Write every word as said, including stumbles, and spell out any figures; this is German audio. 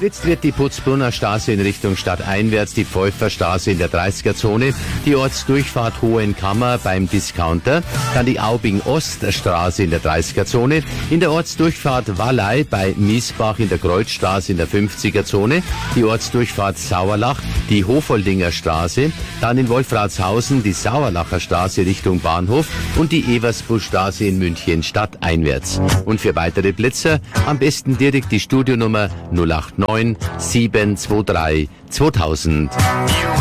Jetzt wird die Putzbrunner Straße in Richtung stadteinwärts, die Pfeuferstraße in der dreißiger-Zone, die Ortsdurchfahrt Hohenkammer beim Discounter, dann die Aubing-Oststraße in der dreißiger-Zone, in der Ortsdurchfahrt Wallei bei Miesbach in der Kreuzstraße in der fünfziger-Zone, die Ortsdurchfahrt Sauerlach, die Hofoldinger Straße, dann in Wolfratshausen die Sauerlacher Straße Richtung Bahnhof und die Eversbuschstraße in München stadteinwärts. Und für weitere Blitzer am besten direkt die Studionummer null acht neun sieben zwei drei zweitausend.